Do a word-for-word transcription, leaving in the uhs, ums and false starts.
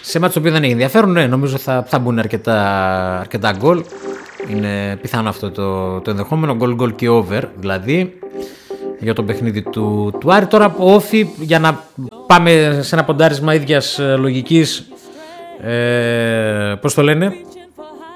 σε μάτσο το οποίο δεν έχει ενδιαφέρον, ναι, νομίζω θα, θα μπουν αρκετά, αρκετά γκολ. Είναι πιθανό αυτό το, το ενδεχόμενο. Γκολ, γκολ και over δηλαδή για το παιχνίδι του, του Άρη. Τώρα από όφι, για να πάμε σε ένα ποντάρισμα ίδιας λογικής, ε, πώς το λένε,